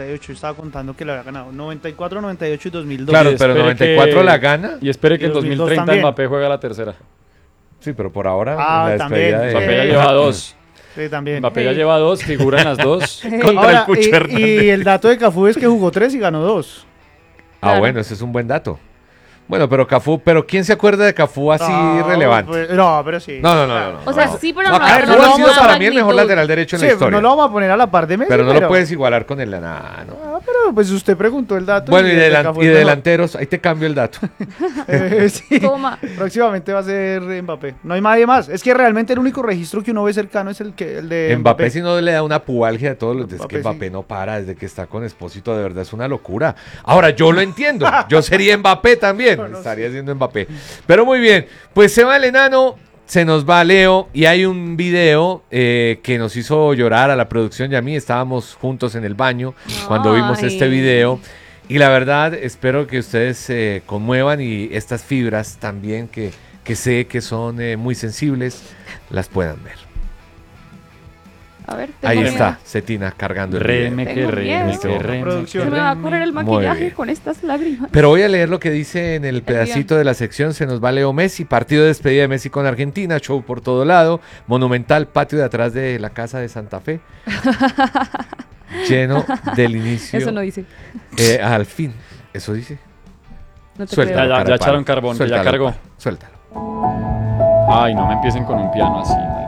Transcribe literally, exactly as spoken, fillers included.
noventa y ocho. Yo estaba contando que la había ganado. noventa y cuatro, noventa y ocho y dos mil dos. Claro, Y pero espere noventa y cuatro que- la gana. Y espere que Y en dos mil dos mil dos treinta también. Mbappé juega la tercera. Sí, pero por ahora Ah, la despedida también. de... Mbappé ya Eh. lleva dos. Sí, también. Mbappé ya Sí. lleva dos, figura en las dos. Contra Ahora, el Cucho y, Hernández. y el dato de Cafú es que jugó tres y ganó dos. Ah, Claro. bueno, ese es un buen dato. Bueno, pero Cafú, pero ¿quién se acuerda de Cafú así No, relevante? pues, no, pero sí. No, no, no, no, no. O sea, no. sí, pero No, no. Cafú pero no ha sido como para la mí el mejor magnitud. lateral derecho en Sí, la historia. no lo vamos a poner a la par de Messi. pero no lo puedes igualar con el nah, no. Ah, pero pues usted preguntó el dato. Bueno, y, el de delan- Cafú y es de mejor. delanteros, ahí te cambio el dato. Eh, sí. Toma. Próximamente va a ser Mbappé. No hay nadie más. Es que realmente el único registro que uno ve cercano es el que el de Mbappé, Mbappé. si no le da una pubalgia a todos los... Es Mbappé, que Mbappé sí. no para desde que está con Espósito, de verdad es una locura. Ahora, yo lo entiendo. Yo sería Mbappé también. No, no Estaría siendo Mbappé. Pero muy bien. Pues se va el enano, se nos va Leo y hay un video eh, que nos hizo llorar a la producción y a mí. Estábamos juntos en el baño cuando vimos Ay. este video. Y la verdad, espero que ustedes se conmuevan y estas fibras también que, que sé que son eh, muy sensibles, las puedan ver. A ver, tengo Ahí miedo. está, Cetina cargando el Reme video. que Tengo reme miedo. que reme. Producción. que Se me va a reme. correr el Muy maquillaje bien. con estas lágrimas. Pero voy a leer lo que dice en el El pedacito de la sección. Se nos va Leo Messi, partido de despedida de Messi con Argentina, show por todo lado, monumental patio de atrás de la casa de Santa Fe, lleno del inicio. Eso no dice. eh, al fin, eso dice. No te Suéltalo, Ya, creo. ya, ya Carapalo. echaron carbón, que ya Suéltalo, cargó. Suéltalo. Ay, no me empiecen con un piano así.